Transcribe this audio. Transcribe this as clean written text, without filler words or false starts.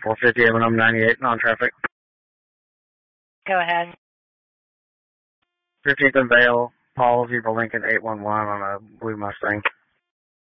450 Avenue 98, non-traffic. Go ahead. 15th and Vale, Paul, Viva Lincoln 811 on a blue Mustang.